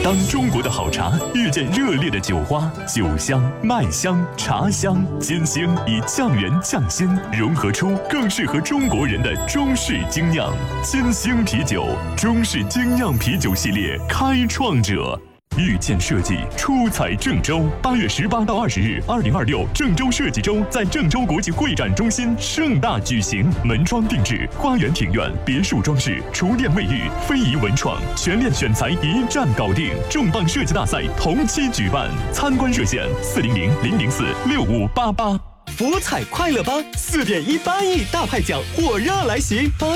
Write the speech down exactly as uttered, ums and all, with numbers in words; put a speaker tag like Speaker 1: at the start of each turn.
Speaker 1: 当中国的好茶遇见热烈的酒花，酒香、麦香、茶香、金星以匠人匠心融合出更适合中国人的中式精酿。金星啤酒，中式精酿啤酒系列开创者。遇见设计出彩郑州，八月十八到二十日，二零二六郑州设计周在郑州国际会展中心盛大举行，门窗定制、花园庭院、别墅装饰、厨电卫浴、非遗文创，全链选材一站搞定。重磅设计大赛同期举办，参观热线四零零零零四六五八八。
Speaker 2: 福彩快乐吧，四点一八亿大派奖火热来袭。